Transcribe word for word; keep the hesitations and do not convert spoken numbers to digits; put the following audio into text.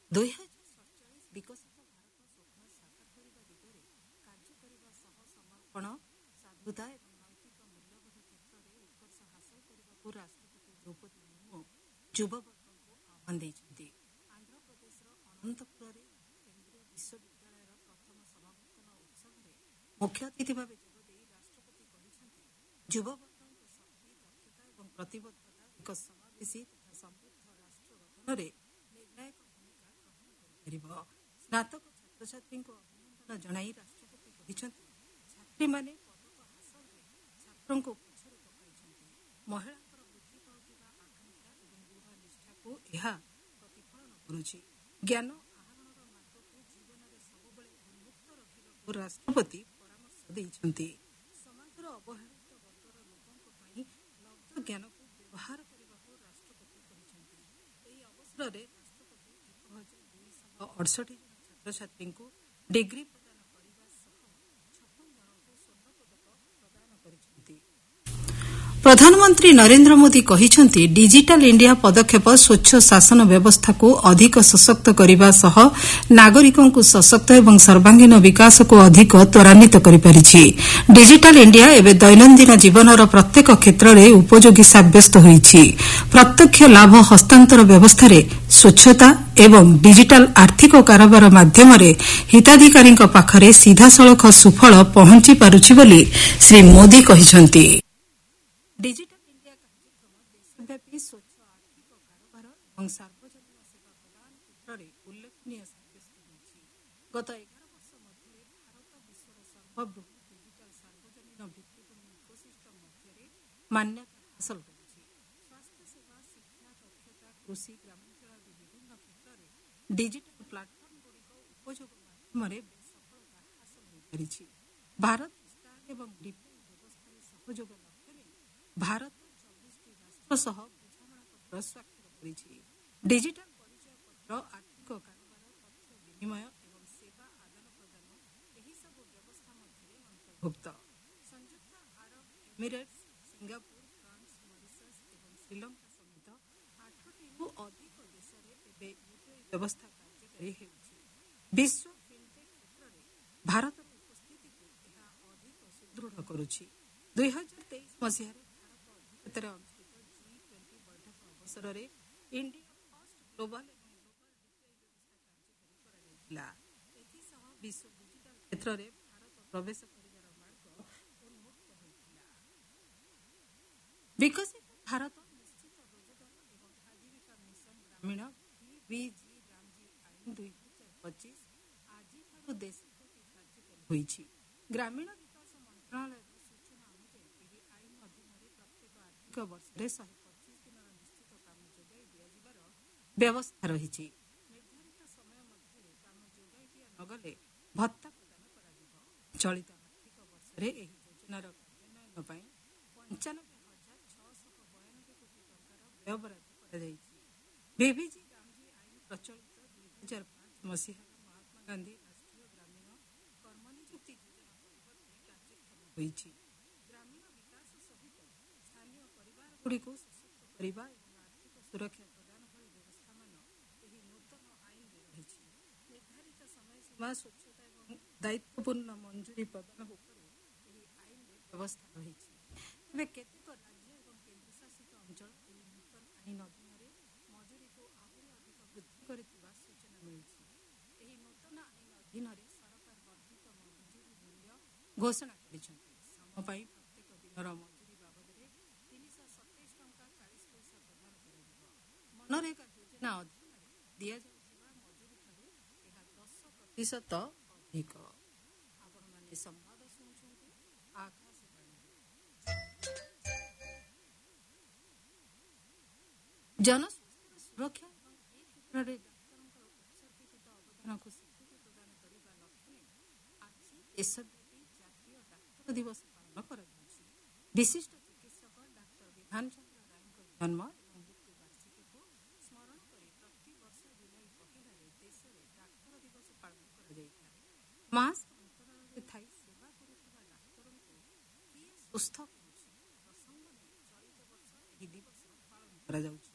ଦୁଇ ହଜାର ସତଚାଳିଶ ବିକଶିତ ଭାରତ ସ୍ୱପ୍ନ ସାକାର କରିବା ଦିଗରେ କାର୍ଯ୍ୟ କରିବା ସହ ସମର୍ପଣ ସାଧୁତା ଏବଂ ନୈତିକ ମୂଲ୍ୟବୋଧ କ୍ଷେତ୍ରରେ ଉତ୍କର୍ଷ ହାସଲ କରିବାକୁ ରାଷ୍ଟ୍ରପତି ଦ୍ରୌପଦୀ ମୁର୍ମୁ ଯୁବବର୍ଗଙ୍କୁ ଆହ୍ୱାନ ଦେଇଛନ୍ତି। ଆନ୍ଧ୍ରପ୍ରଦେଶର ଅନନ୍ତପୁରରେ କେନ୍ଦ୍ରୀୟ ବିଶ୍ୱବିଦ୍ୟାଳୟର ପ୍ରଥମ ସମାବର୍ତ୍ତନ ଉତ୍ସବରେ ମୁଖ୍ୟ ଅତିଥି ଭାବେ ଯୋଗଦେଇ ରାଷ୍ଟ୍ରପତି କହିଛନ୍ତି, ଯୁବବର୍ଗଙ୍କ ଶକ୍ତି, ଦକ୍ଷତା ଏବଂ ପ୍ରତିବଦ୍ଧତା ଏକ ସମାବେଶୀ ତଥା ସମୃଦ୍ଧ ରାଷ୍ଟ୍ର ଗଠନରେ ନିର୍ଣ୍ଣାୟକ ଭୂମିକା ଗ୍ରହଣ କରିପାରିବ। ସ୍ନାତକ ଛାତ୍ରଛାତ୍ରୀଙ୍କୁ ଅଭିନନ୍ଦନ ଜଣାଇ ରାଷ୍ଟ୍ରପତି କହିଛନ୍ତି, ଛାତ୍ରୀମାନେ ପଦକ ହାସଲରେ ଛାତ୍ରଙ୍କୁ ପଛରେ ପକାଇଛନ୍ତି। ମହିଳାଙ୍କର ବୃଦ୍ଧି ପାଉଥିବା ଆକାଂକ୍ଷା ଏବଂ ଦୃଢ଼ ନିଷ୍ଠାକୁ ଏହା ପ୍ରତିଫଳନ କରୁଛି। ଜ୍ଞାନ ଆହରଣର ମାର୍ଗକୁ ଜୀବନରେ ସବୁବେଳେ ଉନ୍ମୁକ୍ତ ରଖିବାକୁ ରାଷ୍ଟ୍ରପତି ପରାମର୍ଶ ଦେଇଛନ୍ତି। ସମାଜର ଅବହେଳିତ ବର୍ଗର ଲୋକଙ୍କ ପାଇଁ ଲବ୍ଧ ଜ୍ଞାନକୁ ବ୍ୟବହାର କରିବାକୁ ରାଷ୍ଟ୍ରପତି କହିଛନ୍ତି। ଏହି ଅବସରରେ ରାଷ୍ଟ୍ରପତି ଏକ ହଜାର ଦୁଇଶହ ଅଠଷଠି ଜଣ ଛାତ୍ରଛାତ୍ରୀଙ୍କୁ ଡିଗ୍ରୀ ପ୍ରଦାନ କରିବା ସହ ଛପନ ଜଣଙ୍କୁ ସ୍ୱର୍ଣ୍ଣପଦକ ପ୍ରଦାନ କରିଛନ୍ତି। ପ୍ରଧାନମନ୍ତ୍ରୀ ନରେନ୍ଦ୍ର ମୋଦି କହିଛନ୍ତି, ଡିଜିଟାଲ ଇଣ୍ଡିଆ ପଦକ୍ଷେପ ସ୍ୱଚ୍ଛ ଶାସନ ବ୍ୟବସ୍ଥାକୁ ଅଧିକ ସଶକ୍ତ କରିବା ସହ ନାଗରିକଙ୍କୁ ସଶକ୍ତ ଏବଂ ସର୍ବାଙ୍ଗୀନ ବିକାଶକୁ ଅଧିକ ତ୍ୱରାନ୍ୱିତ କରିପାରିଛି। ଡିଜିଟାଲ ଇଣ୍ଡିଆ ଏବେ ଦୈନନ୍ଦିନ ଜୀବନର ପ୍ରତ୍ୟେକ କ୍ଷେତ୍ରରେ ଉପଯୋଗୀ ସାବ୍ୟସ୍ତ ହୋଇଛି। ପ୍ରତ୍ୟକ୍ଷ ଲାଭ ହସ୍ତାନ୍ତର ବ୍ୟବସ୍ଥାରେ ସ୍ୱଚ୍ଛତା ଏବଂ ଡିଜିଟାଲ ଆର୍ଥିକ କାରବାର ମାଧ୍ୟମରେ ହିତାଧିକାରୀଙ୍କ ପାଖରେ ସିଧାସଳଖ ସୁଫଳ ପହଞ୍ଚି ପାରୁଛି ବୋଲି ଶ୍ରୀ ମୋଦି କହିଛନ୍ତି। ଡିଜିଟାଲ ଇଣ୍ଡିଆ କାର୍ଯ୍ୟକ୍ରମ ଦେଶବ୍ୟାପୀ ସ୍ୱଚ୍ଛ ଆର୍ଥିକ କାରବାର ଏବଂ ସାର୍ବଜନୀନ ସେବା ପ୍ରଦାନ କ୍ଷେତ୍ରରେ ଉଲ୍ଲେଖନୀୟ ସାବ୍ୟସ୍ତ ହୋଇଛି। ଗତ ଏଗାର ବର୍ଷ ମଧ୍ୟରେ ଭାରତ ବିଶ୍ୱର ସର୍ବବୃହତ୍ ଡିଜିଟାଲ ସାର୍ବଜନୀନ ଭିତ୍ତିଭୂମି ଇକୋସିଷ୍ଟମ ମଧ୍ୟରେ ମାନ୍ୟତା ହାସଲ କରିଛି। ସ୍ୱାସ୍ଥ୍ୟସେବା, ଶିକ୍ଷା, ଦକ୍ଷତା, କୃଷି, ଗ୍ରାମାଞ୍ଚଳ ଆଦି ବିଭିନ୍ନ କ୍ଷେତ୍ରରେ ଡିଜିଟାଲ ପ୍ଲାଟଫର୍ମଗୁଡ଼ିକ ଉପଯୋଗ ମାଧ୍ୟମରେ ବେଶ୍ ସଫଳତା ହାସଲ ହୋଇପାରିଛି। ଭାରତ ସ୍ଟାର୍ଟ ଏବଂ ଡିଫେନ୍ସ ବ୍ୟବସ୍ଥାରେ ସହଯୋଗ ଲକ୍ଷ୍ୟରେ ଭାରତ ଚବିଶଟି ରାଷ୍ଟ୍ର ସହ ବୁଝାମଣାପତ୍ର ସ୍ୱାକ୍ଷର କରିଛି। ଡିଜିଟାଲ ପରିଚୟ ପତ୍ର, ଆର୍ଥିକ କାରବାର, ତଥ୍ୟ ବିନିମୟ ଏବଂ ସେବା ଆଦାନ ପ୍ରଦାନ ଏହିସବୁ ବ୍ୟବସ୍ଥା ମଧ୍ୟରେ ଅନ୍ତର୍ଭୁକ୍ତ। ସଂଯୁକ୍ତ ଆରବ ଏମିରେଟ୍ସ, ସିଙ୍ଗାପୁର, ଫ୍ରାନ୍ସ, ମରିସସ୍ ଏବଂ ଶ୍ରୀଲଙ୍କା ସମେତ ଆଠଟିରୁ ଅଧିକ ଦେଶରେ ଏବେ ୟୁପିଆଇ ବ୍ୟବସ୍ଥା କାର୍ଯ୍ୟକାରୀ ହେଉଛି। ବିଶ୍ୱ ଫିନ୍ଟେକ୍ କ୍ଷେତ୍ରରେ ଭାରତର ଉପସ୍ଥିତିକୁ ଏହା ଅଧିକ ସୁଦୃଢ଼ କରୁଛି। ଦୁଇ ହଜାର ତେଇଶ ମସିହାରେ ଭାରତ ଅଧ୍ୟକ୍ଷତାରେ ଅନୁଷ୍ଠିତ ଜି ଟ୍ୱେଣ୍ଟି ବୈଠକ ଅବସରରେ ଇଣ୍ଡିଆ ଫର୍ଷ୍ଟ ଗ୍ଲୋବାଲ ଏବଂ ଗ୍ଲୋବାଲ ୟୁପିଆଇ ବ୍ୟବସ୍ଥା କାର୍ଯ୍ୟକାରୀ କରାଯାଇଥିଲା। ଏଥିସହ ବିଶ୍ୱ ଡିଜିଟାଲ କ୍ଷେତ୍ରରେ ଭାରତ ପ୍ରବେଶ କରିବାର ମାର୍ଗ ଉନ୍ମୁକ୍ତ ହୋଇଥିଲା। ବିକଶିତ ଭାରତ ନିଶ୍ଚିତ ରୋଜଗାର ଏବଂ ଆଜୀବିକା ମିଶନ ଗ୍ରାମୀଣ ଭିବିଜି ରାମଜୀ ଆଇନ ଦୁଇ ହଜାର ପଚିଶ ଆଜିଠାରୁ ଦେଶବ୍ୟାପୀ କାର୍ଯ୍ୟକାରୀ ହୋଇଛି। ଗ୍ରାମୀଣ ବିକାଶ ମନ୍ତ୍ରଣାଳୟର ସୂଚନା ଅନୁଯାୟୀ ଏହି ଆଇନ ଅଧୀନରେ ପ୍ରତ୍ୟେକ ଆର୍ଥିକ ବର୍ଷରେ ଶହେ ପଚିଶ ଦିନର ନିଶ୍ଚିତ କାମ ଯୋଗାଇ ଦିଆଯିବାର ବ୍ୟବସ୍ଥା ରହିଛି। ନିର୍ଦ୍ଧାରିତ ସମୟ ମଧ୍ୟରେ କାମ ଯୋଗାଇ ଦିଆନଗଲେ ଭତ୍ତା ପ୍ରଦାନ କରାଯିବ। ଚଳିତ ଆର୍ଥିକ ବର୍ଷରେ ଏହି ଯୋଜନାର କାର୍ଯ୍ୟାନ୍ୱୟନ ପାଇଁ ପଞ୍ଚାନବେ ହଜାର ଛଅଶହ ବୟାନବେ କୋଟି ଟଙ୍କାର ବ୍ୟୟବରାଦ କରାଯାଇଛି। ଭିବିଜି ରାମଜୀ ଆଇନ ପ୍ରଚଳିତ ଦୁଇ ହଜାର ପାଞ୍ଚ ମସିହାର ମହାତ୍ମା ଗାନ୍ଧୀ ରାଷ୍ଟ୍ରୀୟ ଗ୍ରାମୀଣ କର୍ମନିଯୁକ୍ତି ଯୋଜନା ପରିବର୍ତ୍ତେ କାର୍ଯ୍ୟକ୍ଷମ ହୋଇଛି। ଗ୍ରାମୀଣ ବିକାଶ ସହିତ ସ୍ଥାନୀୟ ପରିବାରଗୁଡ଼ିକୁ ସଶକ୍ତ କରିବା ଏବଂ ଆର୍ଥିକ ସୁରକ୍ଷା ପ୍ରଦାନ ଭଳି ବ୍ୟବସ୍ଥାମାନ ଏହି ନୂତନ ଆଇନରେ ରହିଛି। ନିର୍ଦ୍ଧାରିତ ସମୟସୀମା, ସ୍ୱଚ୍ଛତା ଏବଂ ଦାୟିତ୍ୱପୂର୍ଣ୍ଣ ମଞ୍ଜୁରୀ ପ୍ରଦାନ ଉପରେ ଏହି ଆଇନରେ ବ୍ୟବସ୍ଥା ରହିଛି। ତେବେ କେତେକ ରାଜ୍ୟ ଏବଂ କେନ୍ଦ୍ରଶାସିତ ଅଞ୍ଚଳ ଏହି ନୂତନ ଆଇନ ଅଧୀନରେ ମଜୁରୀକୁ ଆହୁରି ଅଧିକ ବୃଦ୍ଧି କରିଥିବା ସୂଚନା ମିଳିଛି। ଏହି ନୂତନ ଆଇନ ଅଧୀନରେ ସରକାର ବର୍ଦ୍ଧିତ ମଜୁରୀ ମୂଲ୍ୟ ଘୋଷଣା କରିଛନ୍ତି। ଶ୍ରମ ପାଇଁ ପ୍ରତ୍ୟେକ ଦିନର ମଜୁରୀ ବାବଦରେ ତିନିଶହ ସତେଇଶ ଟଙ୍କା ଚାଳିଶ ପଇସା ପ୍ରଦାନ କରାଯିବ। ମନରେଗା ଯୋଜନା ଅଧୀନରେ ଦିଆଯାଉଥିବା ମଜୁରୀଠାରୁ ଏହା ଦଶ ପ୍ରତିଶତ ଅଧିକ। ଆପଣମାନେ ସମ୍ବାଦ ଶୁଣୁଛନ୍ତି ଆକାଶବାଣୀରୁ। ଜନସ୍ୱାସ୍ଥ୍ୟର ସୁରକ୍ଷା ଏବଂ ଏ କ୍ଷେତ୍ରରେ ଡାକ୍ତରଙ୍କର ଉତ୍ସର୍ଗୀକୃତ ଅବଦାନକୁ ସ୍ୱୀକୃତି ପ୍ରଦାନ କରିବା ଲକ୍ଷ୍ୟରେ ଆଜି ଦେଶବ୍ୟାପୀ ଜାତୀୟ ଡାକ୍ତର ଦିବସ ପାଳନ କରାଯାଉଛି। ବିଶିଷ୍ଟ ଚିକିତ୍ସକ ଡାକ୍ତର ବିଧାନ ଚନ୍ଦ୍ର ରାୟଙ୍କ ଜନ୍ମ ଏବଂ ମୃତ୍ୟୁ ବାର୍ଷିକୀକୁ ସ୍ମରଣ କରି ପ୍ରତିବର୍ଷ ଜୁଲାଇ ପହିଲାରେ ଦେଶରେ ଡାକ୍ତର ଦିବସ ପାଳନ କରାଯାଇଥାଏ। ମାସ୍କ ଅନ୍ତରାଳରେ ଥାଇ ସେବା କରୁଥିବା ଡାକ୍ତରଙ୍କୁ କିଏ ସୁସ୍ଥ କରୁଛି ପ୍ରସଙ୍ଗ ନେଇ ଚଳିତ ବର୍ଷ ଏହି ଦିବସ ପାଳନ କରାଯାଉଛି।